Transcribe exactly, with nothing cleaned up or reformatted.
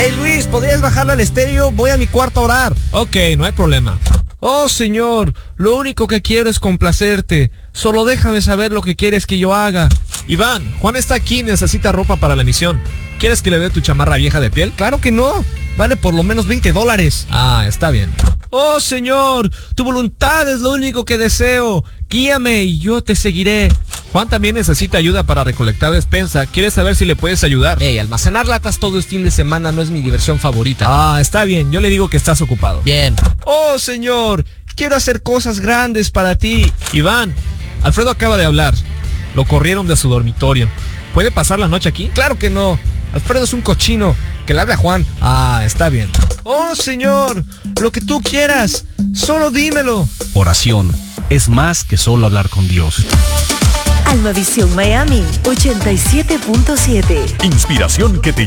Hey Luis, ¿podrías bajarle al estéreo? Voy a mi cuarto a orar. Ok, no hay problema. Oh Señor, lo único que quiero es complacerte. Solo déjame saber lo que quieres que yo haga. Iván, Juan está aquí y necesita ropa para la misión. ¿Quieres que le dé tu chamarra vieja de piel? Claro que no. Vale por lo menos veinte dólares. Ah, está bien. Oh Señor, tu voluntad es lo único que deseo. Guíame y yo te seguiré. Juan también necesita ayuda para recolectar despensa. ¿Quieres saber si le puedes ayudar? Ey, almacenar latas todo el fin de semana no es mi diversión favorita. Ah, está bien. Yo le digo que estás ocupado. Bien. Oh Señor, quiero hacer cosas grandes para ti. Iván, Alfredo acaba de hablar. Lo corrieron de su dormitorio. ¿Puede pasar la noche aquí? Claro que no. Alfredo es un cochino. Que le hable a Juan. Ah, está bien. Oh Señor, lo que tú quieras. Solo dímelo. Oración es más que solo hablar con Dios. Almavisión Miami ochenta y siete punto siete. Inspiración que te